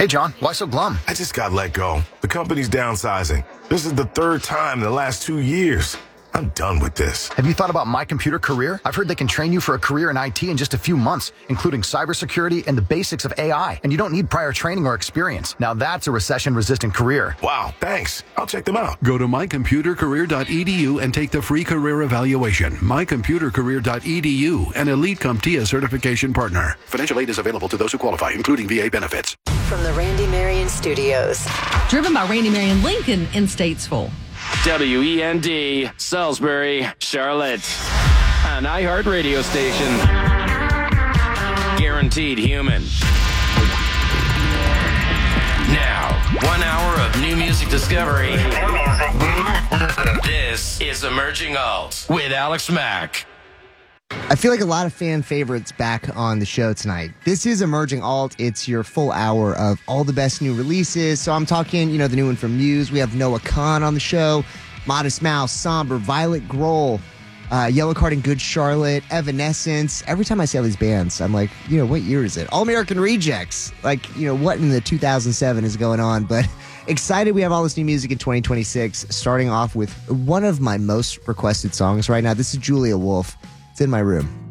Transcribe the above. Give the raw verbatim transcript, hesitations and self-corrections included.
Hey, John, why so glum? I just got let go. The company's downsizing. This is the third time in the last two years. I'm done with this. Have you thought about My Computer Career? I've heard they can train you for a career in I T in just a few months, including cybersecurity and the basics of A I. And you don't need prior training or experience. Now that's a recession-resistant career. Wow, thanks. I'll check them out. Go to my computer career dot e d u and take the free career evaluation. my computer career dot e d u, an Elite CompTIA certification partner. Financial aid is available to those who qualify, including V A benefits. From the Randy Marion Studios. Driven by Randy Marion Lincoln in Statesville. W E N D, Salisbury, Charlotte. An iHeart radio station. Guaranteed human. Now, one hour of new music discovery. This is Emerging Alt with Alex Mack. I feel like a lot of fan favorites back on the show tonight. This is Emerging Alt. It's your full hour of all the best new releases. So I'm talking, you know, the new one from Muse. We have Noah Kahan on the show. Modest Mouse, Somber, Violet Grohl, uh, Yellowcard and Good Charlotte, Evanescence. Every time I see all these bands, I'm like, you know, what year is it? All American Rejects. Like, you know, what in the two thousand seven is going on? But excited we have all this new music in twenty twenty-six, starting off with one of my most requested songs right now. This is Julia Wolf. It's In My Room.